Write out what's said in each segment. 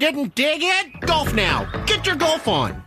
didn't dig it? Golf now. Get your golf on.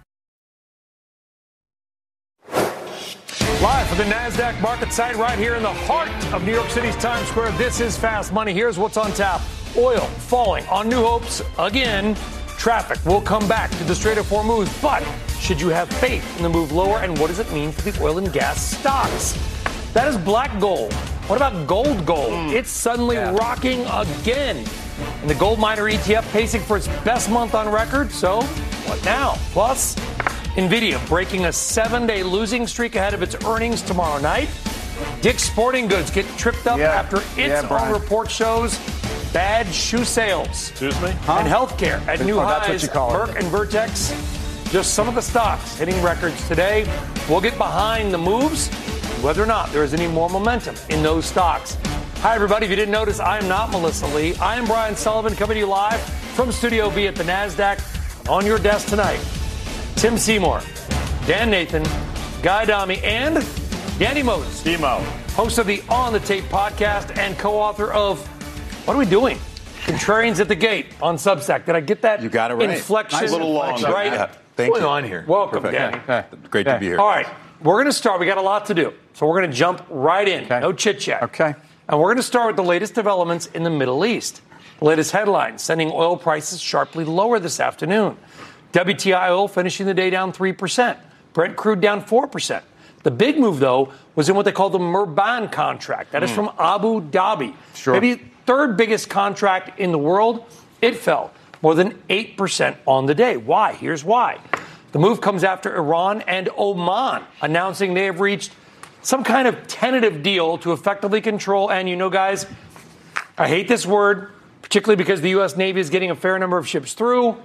Live from the NASDAQ market site right here in the heart of New York City's Times Square, this is Fast Money. Here's what's on tap. Oil falling on new hopes again. Traffic will come back to the Strait of Hormuz, but should you have faith in the move lower, and what does it mean for the oil and gas stocks? That is black gold. What about gold? It's suddenly rocking again. And the gold miner ETF pacing for its best month on record. So what now? Plus, NVIDIA breaking a 7-day losing streak ahead of its earnings tomorrow night. Dick's Sporting Goods get tripped up after its own report shows bad shoe sales. Excuse me? And healthcare at new highs. Merck and Vertex, just some of the stocks hitting records today. We'll get behind the moves, whether or not there is any more momentum in those stocks. Hi, everybody. If you didn't notice, I am not Melissa Lee. I am Brian Sullivan, coming to you live from Studio B at the NASDAQ. On your desk tonight, Tim Seymour, Dan Nathan, Guy Adami, and Danny Modes. Demo. Host of the On the Tape podcast and co-author of What Are We Doing? Contrarians at the Gate on Substack. Did I get that? You got it right. Inflection. Nice little long, right? Yeah. Thank you. on here? Welcome, Perfect. Danny. Great to be here. All right. We're going to start. We got a lot to do. So we're going to jump right in. No chit-chat. Okay. And we're going to start with the latest developments in the Middle East. The latest headlines sending oil prices sharply lower this afternoon. WTI oil finishing the day down 3%. Brent crude down 4%. The big move, though, was in what they call the Murban contract. That is from Abu Dhabi. Sure. Maybe third biggest contract in the world. It fell more than 8% on the day. Why? Here's why. The move comes after Iran and Oman announcing they have reached some kind of tentative deal to effectively control, and you know, guys, I hate this word, particularly because the U.S. Navy is getting a fair number of ships through,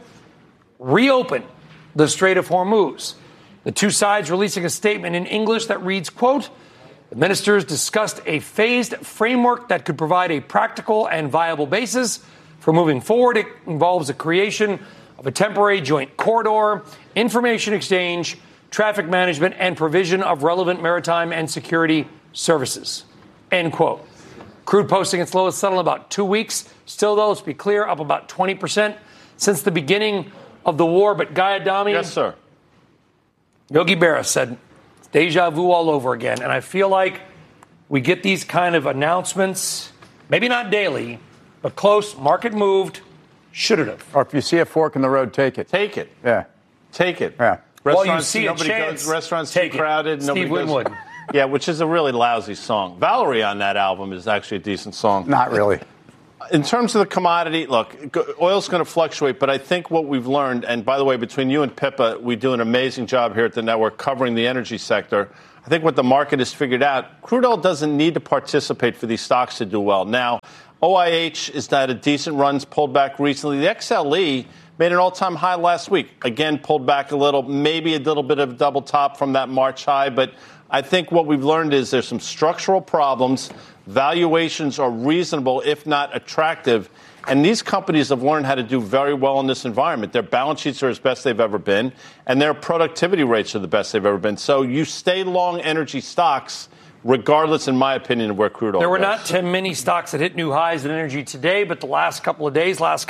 reopen the Strait of Hormuz. The two sides releasing a statement in English that reads, quote, the ministers discussed a phased framework that could provide a practical and viable basis for moving forward. It involves the creation of a temporary joint corridor, information exchange, traffic management, and provision of relevant maritime and security services, end quote. Crude posting its lowest settle in about 2 weeks. Still, though, let's be clear, up about 20% since the beginning of the war. But Guy Adami. Yes, sir. Yogi Berra said, it's deja vu all over again. And I feel like we get these kind of announcements, maybe not daily, but close, market moved, should it have. Or if you see a fork in the road, take it. Take it. Yeah. Take it. Yeah. Well, you see a chance, restaurants take too it. crowded. Steve Nobody goes. Winwood. Yeah, which is a really lousy song. Valerie on that album is actually a decent song. Not really. In terms of the commodity, look, oil's going to fluctuate, but I think what we've learned, and by the way, between you and Pippa, we do an amazing job here at the network covering the energy sector. I think what the market has figured out, crude oil doesn't need to participate for these stocks to do well. Now, OIH is at a decent run, pulled back recently. The XLE made an all-time high last week. Again, pulled back a little, maybe a little bit of a double top from that March high. But I think what we've learned is there's some structural problems. Valuations are reasonable, if not attractive. And these companies have learned how to do very well in this environment. Their balance sheets are as best they've ever been, and their productivity rates are the best they've ever been. So you stay long energy stocks, regardless, in my opinion, of where crude oil There were goes. not many stocks that hit new highs in energy today, but the last couple of days,